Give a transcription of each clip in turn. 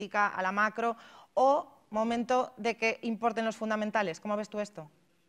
a la macro, o momento de que importen los fundamentales. ¿Cómo ves tú esto?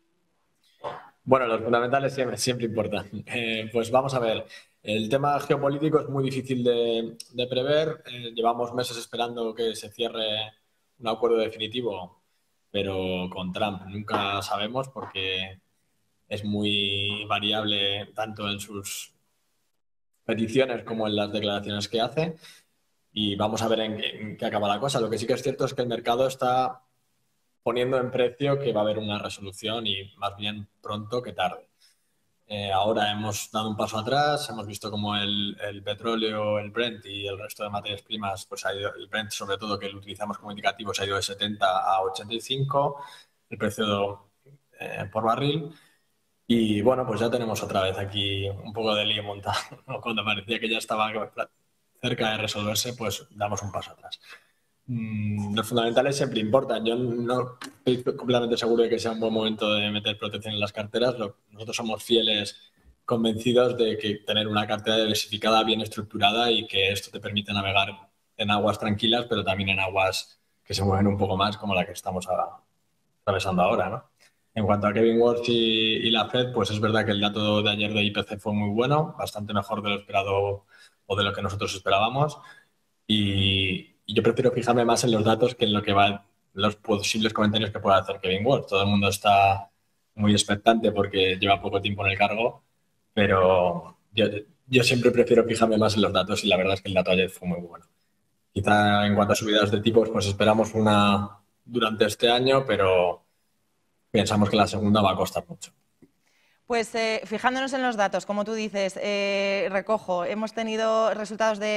Bueno, los fundamentales siempre importan. Pues vamos a ver, el tema geopolítico es muy difícil de prever. Llevamos meses esperando que se cierre un acuerdo definitivo, pero con Trump nunca sabemos porque es muy variable tanto en sus peticiones como en las declaraciones que hace. Y vamos a ver en qué acaba la cosa. Lo que sí que es cierto es que el mercado está poniendo en precio que va a haber una resolución y más bien pronto que tarde. Ahora hemos dado un paso atrás, hemos visto como el petróleo, el Brent y el resto de materias primas, pues ha ido, el Brent sobre todo que lo utilizamos como indicativo, se ha ido de 70 a 85, el precio por barril. Y bueno, pues ya tenemos otra vez aquí un poco de lío montado, ¿no? Cuando parecía que ya estaba cerca de resolverse, pues damos un paso atrás. Los fundamentales siempre importan. Yo no estoy completamente seguro de que sea un buen momento de meter protección en las carteras. Nosotros somos fieles, convencidos de que tener una cartera diversificada, bien estructurada y que esto te permite navegar en aguas tranquilas, pero también en aguas que se mueven un poco más, como la que estamos atravesando ahora, ¿no? En cuanto a Kevin Warsh y la Fed, pues es verdad que el dato de ayer de IPC fue muy bueno, bastante mejor de lo esperado o de lo que nosotros esperábamos. Y yo prefiero fijarme más en los datos que en lo que va, los posibles comentarios que pueda hacer Kevin Ward. Todo el mundo está muy expectante porque lleva poco tiempo en el cargo, pero yo siempre prefiero fijarme más en los datos y la verdad es que el dato ayer fue muy bueno. Quizá en cuanto a subidas de tipos, pues esperamos una durante este año, pero pensamos que la segunda va a costar mucho. Pues fijándonos en los datos, como tú dices, recojo, hemos tenido resultados de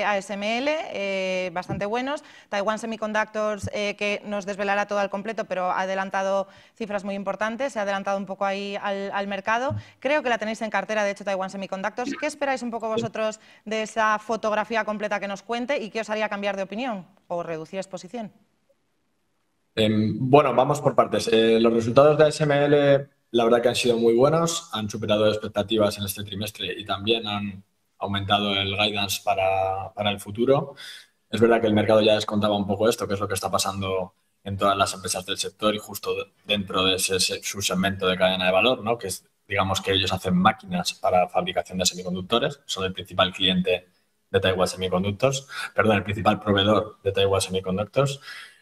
ASML bastante buenos, Taiwan Semiconductors que nos desvelará todo al completo, pero ha adelantado cifras muy importantes, se ha adelantado un poco ahí al mercado. Creo que la tenéis en cartera, de hecho, Taiwan Semiconductors. ¿Qué esperáis un poco vosotros de esa fotografía completa que nos cuente y qué os haría cambiar de opinión o reducir exposición? Bueno, vamos por partes. Los resultados de ASML, la verdad que han sido muy buenos, han superado expectativas en este trimestre y también han aumentado el guidance para el futuro. Es verdad que el mercado ya descontaba un poco esto, que es lo que está pasando en todas las empresas del sector y justo dentro de ese subsegmento de cadena de valor, ¿no? Que es, digamos que ellos hacen máquinas para fabricación de semiconductores, son el principal cliente de Taiwan Semiconductors, perdón, el principal proveedor de Taiwan Semiconductors.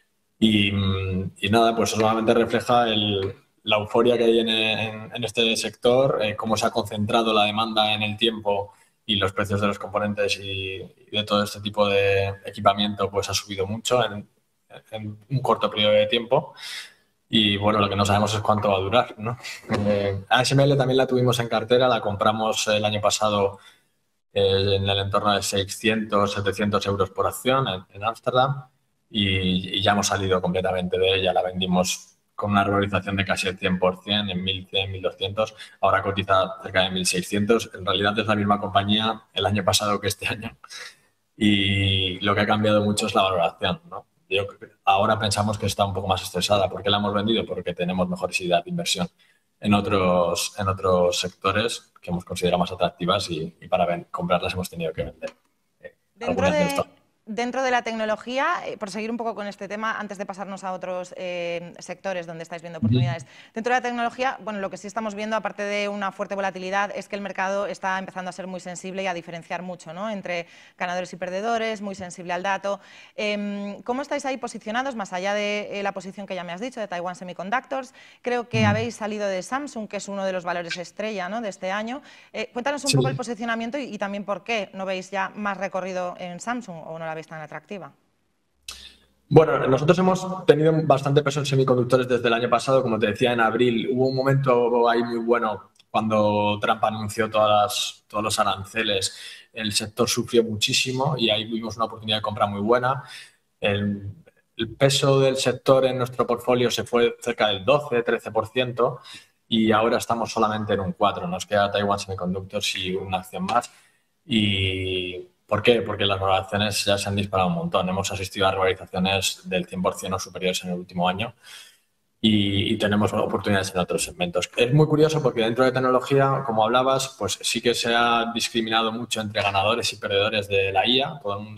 Y nada, pues solamente refleja la euforia que hay en este sector, cómo se ha concentrado la demanda en el tiempo y los precios de los componentes y de todo este tipo de equipamiento pues ha subido mucho en un corto periodo de tiempo. Y bueno, lo que no sabemos es cuánto va a durar, ¿no? ASML también la tuvimos en cartera, la compramos el año pasado en el entorno de 600, 700 euros por acción en Ámsterdam y ya hemos salido completamente de ella. La vendimos con una revalorización de casi el 100% en 1.100, 1.200. Ahora cotiza cerca de 1.600. En realidad es la misma compañía el año pasado que este año. Y lo que ha cambiado mucho es la valoración, ¿no? Ahora pensamos que está un poco más estresada. ¿Por qué la hemos vendido? Porque tenemos mejores ideas de inversión en otros sectores que hemos considerado más atractivas y para comprarlas hemos tenido que vender Dentro algunas de estas. dentro de la tecnología, por seguir un poco con este tema, antes de pasarnos a otros sectores donde estáis viendo oportunidades, dentro de la tecnología, bueno, lo que sí estamos viendo, aparte de una fuerte volatilidad, es que el mercado está empezando a ser muy sensible y a diferenciar mucho, ¿no?, entre ganadores y perdedores, muy sensible al dato. ¿Cómo estáis ahí posicionados, más allá de la posición que ya me has dicho, de Taiwan Semiconductors? Creo que habéis salido de Samsung, que es uno de los valores estrella, ¿no?, de este año. Cuéntanos un poco el Sí. posicionamiento y también por qué no veis ya más recorrido en Samsung o no la veis tan atractiva. Bueno, nosotros hemos tenido bastante peso en semiconductores desde el año pasado. Como te decía, en abril hubo un momento ahí muy bueno cuando Trump anunció todos los aranceles. El sector sufrió muchísimo y ahí vimos una oportunidad de compra muy buena. El, el peso del sector en nuestro portfolio se fue cerca del 12-13% y ahora estamos solamente en un 4%. Nos queda Taiwan Semiconductors y una acción más. ¿Y por qué? Porque las valoraciones ya se han disparado un montón. Hemos asistido a revalorizaciones del 100% o superiores en el último año y tenemos oportunidades en otros segmentos. Es muy curioso porque dentro de tecnología, como hablabas, pues sí que se ha discriminado mucho entre ganadores y perdedores de la IA. Todo el mundo